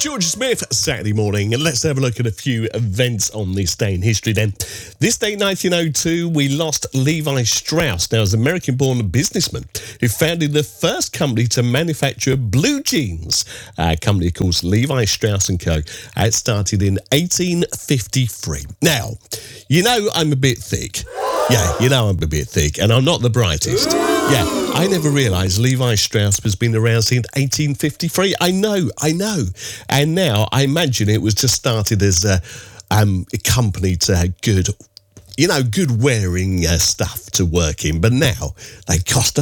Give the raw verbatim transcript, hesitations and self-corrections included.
George Smith, Saturday morning, and let's have a look at a few events on this day in history then. This day, nineteen oh two, we lost Levi Strauss. Now, as an American-born businessman who founded the first company to manufacture blue jeans, a company, of course, Levi Strauss and Co. It started in eighteen fifty-three. Now, you know I'm a bit thick. Yeah, you know I'm a bit thick, and I'm not the brightest. Yeah, I never realised Levi Strauss has been around since eighteen fifty-three. I know, I know. And now I imagine it was just started as a, um, a company to have good, you know, good wearing uh, stuff to work in. But now they cost a